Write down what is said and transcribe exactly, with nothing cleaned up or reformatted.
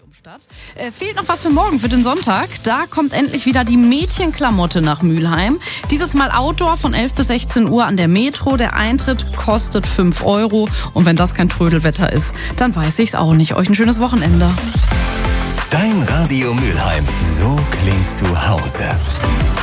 Stadt. Äh, fehlt noch was für morgen, für den Sonntag. Da kommt endlich wieder die Mädchenklamotte nach Mülheim. Dieses Mal Outdoor von elf bis sechzehn Uhr an der Metro. Der Eintritt kostet fünf Euro. Und wenn das kein Trödelwetter ist, dann weiß ich's auch nicht. Euch ein schönes Wochenende. Dein Radio Mülheim. So klingt zu Hause.